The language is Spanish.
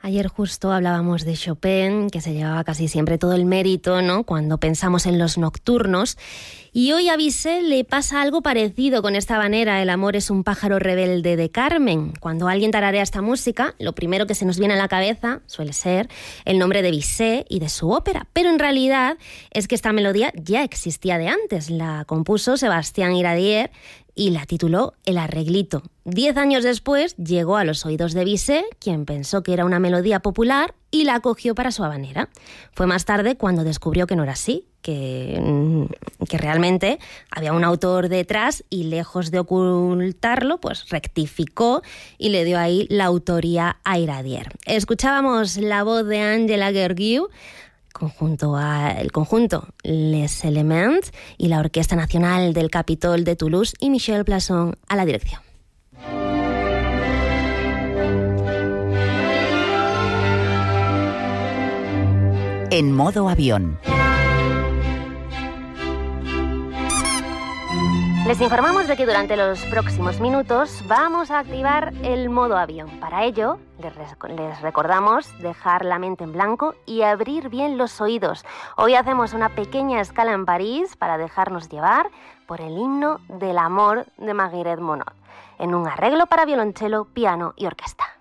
Ayer justo hablábamos de Chopin, que se llevaba casi siempre todo el mérito, ¿no?, cuando pensamos en los nocturnos. Y hoy a Bizet le pasa algo parecido con esta habanera, El amor es un pájaro rebelde, de Carmen. Cuando alguien tararea esta música, lo primero que se nos viene a la cabeza suele ser el nombre de Bizet y de su ópera. Pero en realidad es que esta melodía ya existía de antes. La compuso Sebastián Iradier y la tituló El arreglito. 10 años después llegó a los oídos de Bizet, quien pensó que era una melodía popular y la acogió para su habanera. Fue más tarde cuando descubrió que no era así, que realmente había un autor detrás y, lejos de ocultarlo, pues rectificó y le dio ahí la autoría a Iradier. Escuchábamos la voz de Angela Gheorghiu, el conjunto Les Elements y la Orquesta Nacional del Capitol de Toulouse, y Michel Plasson a la dirección. En modo avión. Les informamos de que durante los próximos minutos vamos a activar el modo avión. Para ello, les recordamos dejar la mente en blanco y abrir bien los oídos. Hoy hacemos una pequeña escala en París para dejarnos llevar por el himno del amor de Marguerite Monod, en un arreglo para violonchelo, piano y orquesta.